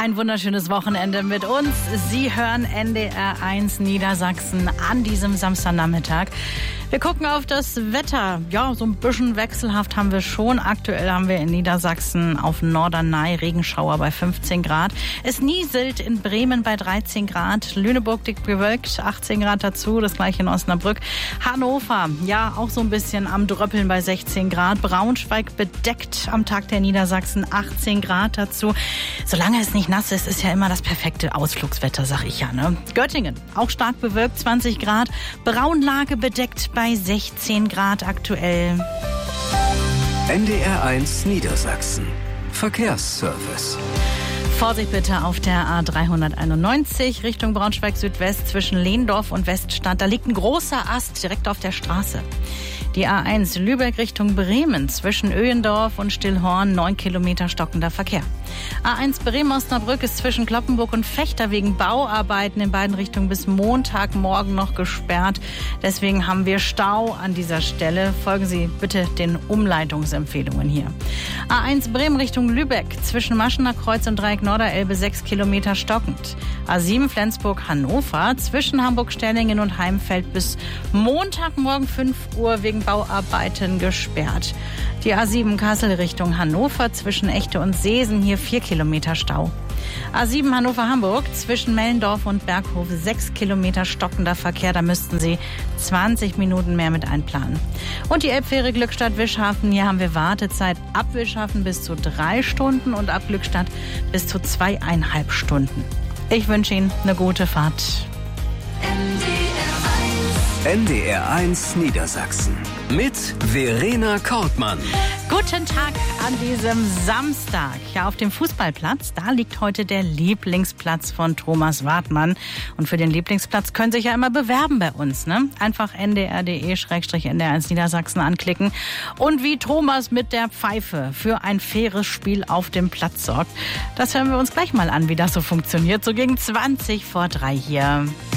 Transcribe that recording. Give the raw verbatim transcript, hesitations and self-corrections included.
Ein wunderschönes Wochenende mit uns. Sie hören N D R eins Niedersachsen an diesem Samstagnachmittag. Wir gucken auf das Wetter. Ja, so ein bisschen wechselhaft haben wir schon. Aktuell haben wir in Niedersachsen auf Norderney Regenschauer bei fünfzehn Grad. Es nieselt in Bremen bei dreizehn Grad. Lüneburg dick bewölkt, achtzehn Grad dazu. Das gleiche in Osnabrück. Hannover, ja, auch so ein bisschen am Dröppeln bei sechzehn Grad. Braunschweig bedeckt am Tag der Niedersachsen, achtzehn Grad dazu. Solange es nicht nass ist, ist ja immer das perfekte Ausflugswetter, sag ich ja, ne? Göttingen, auch stark bewölkt, zwanzig Grad. Braunlage bedeckt bei sechzehn Grad aktuell. N D R eins Niedersachsen. Verkehrsservice. Vorsicht bitte auf der A dreihunderteinundneunzig Richtung Braunschweig Südwest zwischen Lehndorf und Weststadt. Da liegt ein großer Ast direkt auf der Straße. Die A eins Lübeck Richtung Bremen zwischen Öhendorf und Stillhorn, neun Kilometer stockender Verkehr. A eins Bremen-Osnabrück ist zwischen Kloppenburg und Vechta wegen Bauarbeiten in beiden Richtungen bis Montagmorgen noch gesperrt. Deswegen haben wir Stau an dieser Stelle. Folgen Sie bitte den Umleitungsempfehlungen hier. A eins Bremen Richtung Lübeck zwischen Maschener Kreuz und Dreieck Norderelbe, sechs Kilometer stockend. A sieben Flensburg-Hannover zwischen Hamburg-Stellingen und Heimfeld bis Montagmorgen fünf Uhr wegen Bauarbeiten gesperrt. Die A sieben Kassel Richtung Hannover zwischen Echte und Seesen, hier vier Kilometer Stau. A sieben Hannover-Hamburg zwischen Mellendorf und Berghof, sechs Kilometer stockender Verkehr. Da müssten Sie zwanzig Minuten mehr mit einplanen. Und die Elbfähre Glückstadt-Wischhafen, hier haben wir Wartezeit ab Wischhafen bis zu drei Stunden und ab Glückstadt bis zu zweieinhalb Stunden. Ich wünsche Ihnen eine gute Fahrt. N D R eins Niedersachsen mit Verena Kortmann. Guten Tag an diesem Samstag. Ja, auf dem Fußballplatz, da liegt heute der Lieblingsplatz von Thomas Wartmann. Und für den Lieblingsplatz können Sie sich ja immer bewerben bei uns, ne? Einfach n d r punkt d e slash n d r eins Niedersachsen anklicken. Und wie Thomas mit der Pfeife für ein faires Spiel auf dem Platz sorgt, das hören wir uns gleich mal an, wie das so funktioniert. So gegen zwanzig vor drei hier.